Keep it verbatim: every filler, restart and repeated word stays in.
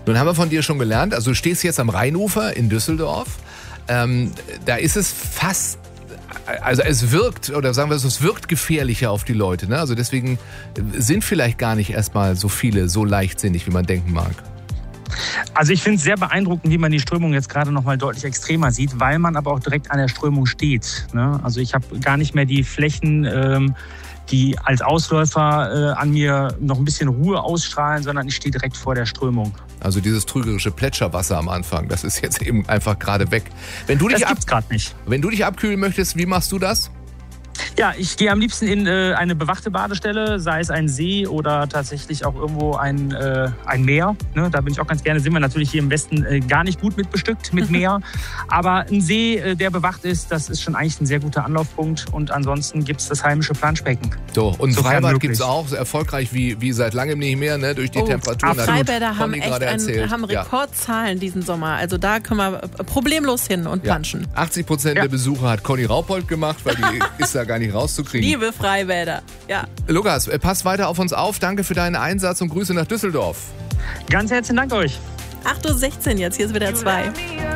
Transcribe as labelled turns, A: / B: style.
A: Nun haben wir von dir schon gelernt, also du stehst jetzt am Rheinufer in Düsseldorf. Ähm, da ist es fast, also es wirkt, oder sagen wir so, es wirkt gefährlicher auf die Leute. Ne? Also deswegen sind vielleicht gar nicht erstmal so viele so leichtsinnig, wie man denken mag.
B: Also ich finde es sehr beeindruckend, wie man die Strömung jetzt gerade noch mal deutlich extremer sieht, weil man aber auch direkt an der Strömung steht. Ne? Also ich habe gar nicht mehr die Flächen, ähm, die als Ausläufer äh, an mir noch ein bisschen Ruhe ausstrahlen, sondern ich stehe direkt vor der Strömung.
A: Also dieses trügerische Plätscherwasser am Anfang, das ist jetzt eben einfach gerade weg. Wenn du dich
B: das gibt's gerade nicht.
A: Wenn du dich abkühlen möchtest, wie machst du das?
B: Ja, ich gehe am liebsten in äh, eine bewachte Badestelle, sei es ein See oder tatsächlich auch irgendwo ein, äh, ein Meer. Ne? Da bin ich auch ganz gerne. Sind wir natürlich hier im Westen äh, gar nicht gut mit bestückt, mit Meer. Aber ein See, äh, der bewacht ist, das ist schon eigentlich ein sehr guter Anlaufpunkt. Und ansonsten gibt es das heimische Planschbecken.
A: So, und
B: Sofern
A: Freibad
B: möglich.
A: gibt es auch, so erfolgreich wie, wie seit langem nicht mehr, ne? Durch die
C: Oh,
A: Temperaturen.
C: aber Freibäder haben
A: Conny
C: echt
A: gerade
C: ein,
A: erzählt.
C: haben
A: Ja.
C: Rekordzahlen diesen Sommer. Also da können wir problemlos hin und
A: Ja.
C: planschen.
A: achtzig Prozent
B: Ja.
A: der Besucher hat Conny Raupold gemacht, weil die ist da gar nicht rauszukriegen.
C: Liebe Freibäder, ja.
A: Lukas, pass weiter auf uns auf. Danke für deinen Einsatz und Grüße nach Düsseldorf.
B: Ganz herzlichen Dank euch.
C: acht Uhr sechzehn jetzt, hier ist wieder zwei.